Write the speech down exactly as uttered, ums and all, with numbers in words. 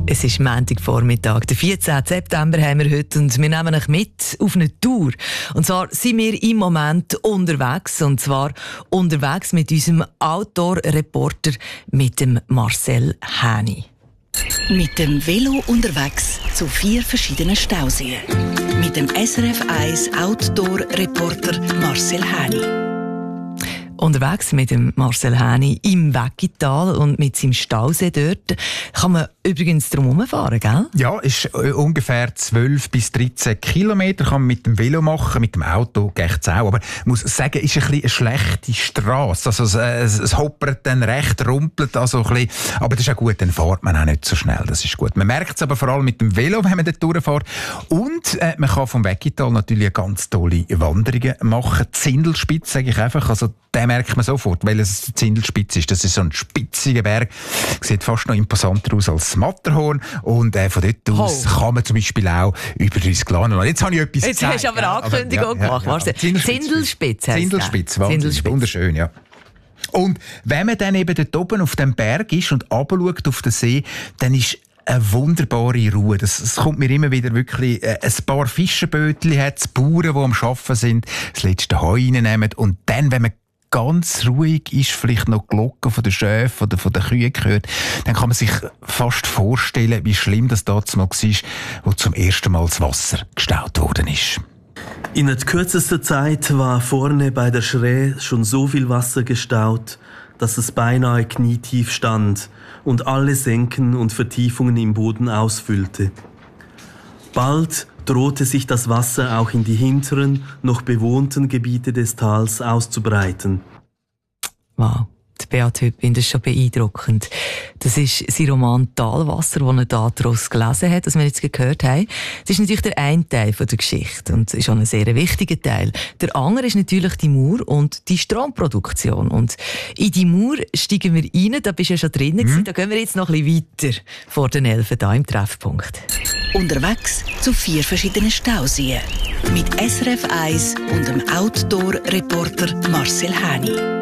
Es ist Montagvormittag, der vierzehnten September haben wir heute und wir nehmen euch mit auf eine Tour. Und zwar sind wir im Moment unterwegs, und zwar unterwegs mit unserem Outdoor-Reporter, mit dem Marcel Häni. Mit dem Velo unterwegs zu vier verschiedenen Stauseen. Mit dem S R F eins Outdoor-Reporter Marcel Häni. Unterwegs mit dem Marcel Häni im Weggital und mit seinem Stausee dort. Kann man übrigens drum herumfahren, gell? Ja, ist ungefähr zwölf bis dreizehn Kilometer. Kann man mit dem Velo machen, mit dem Auto geht es auch. Aber ich muss sagen, ist ein bisschen eine schlechte Strasse. Also es, es, es hoppert dann recht, rumpelt also ein bisschen. Aber das ist auch gut, dann fährt man auch nicht so schnell. Das ist gut. Man merkt es aber vor allem mit dem Velo, wenn man dort durchfährt. Und äh, man kann vom Weggital natürlich ganz tolle Wanderungen machen. Die Zindelspitze, sage ich einfach. Also den merkt man sofort, weil es die Zindelspitze ist. Das ist so ein spitziger Berg. Sieht fast noch imposanter aus als das Matterhorn. Und äh, von dort aus oh. kann man zum Beispiel auch über das Glanen. Jetzt habe ich etwas Jetzt gezeigt. hast du aber eine Ankündigung ja, gemacht. Ja, ja. Zindelspitze. Zindelspitze. Zindelspitze, Zindelspitze. Wunderschön, ja. Und wenn man dann eben dort oben auf dem Berg ist und runterschaut auf den See, dann ist eine wunderbare Ruhe. Das, das kommt mir immer wieder wirklich. Äh, ein paar Fischerbötchen hat es, Bauern, die am Arbeiten sind, das letzte Heu reinnehmen. Und dann, wenn man ganz ruhig ist, vielleicht noch die Glocken von den Schäfen oder von den Kühen gehört, dann kann man sich fast vorstellen, wie schlimm das damals war, wo zum ersten Mal das Wasser gestaut worden ist. In kürzester Zeit war vorne bei der Schree schon so viel Wasser gestaut, dass es beinahe knietief stand und alle Senken und Vertiefungen im Boden ausfüllte. Bald drohte sich das Wasser auch in die hinteren, noch bewohnten Gebiete des Tals auszubreiten. Wow, die Beat Hüppin, das ist schon beeindruckend. Das ist sein Roman «Talwasser», den er daraus gelesen hat, das wir jetzt gehört haben. Das ist natürlich der eine Teil der Geschichte und ist auch ein sehr wichtiger Teil. Der andere ist natürlich die Mauer und die Stromproduktion. Und in die Mauer steigen wir rein, da bist du ja schon drinnen gewesen. Mhm. Da gehen wir jetzt noch ein bisschen weiter vor den Elfen hier im Treffpunkt. Unterwegs zu vier verschiedenen Stauseen. Mit S R F eins und dem Outdoor-Reporter Marcel Häni.